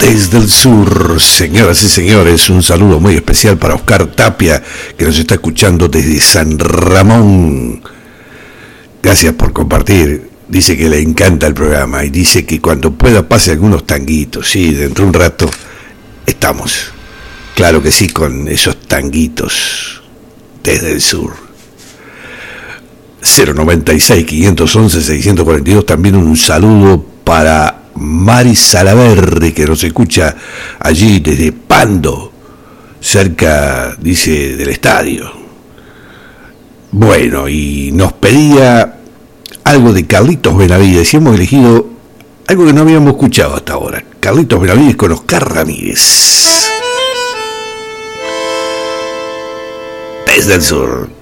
Desde el sur, señoras y señores, un saludo muy especial para Oscar Tapia, que nos está escuchando desde San Ramón. Gracias por compartir. Dice que le encanta el programa y dice que cuando pueda pase algunos tanguitos. Sí, dentro de un rato estamos. Claro que sí, con esos tanguitos desde el sur. 096-511-642. También un saludo para Mari Salaverri, que nos escucha allí desde Pando, cerca, dice, del estadio. Bueno, y nos pedía algo de Carlitos Benavides, y hemos elegido algo que no habíamos escuchado hasta ahora. Carlitos Benavides con Oscar Ramírez. Desde el sur.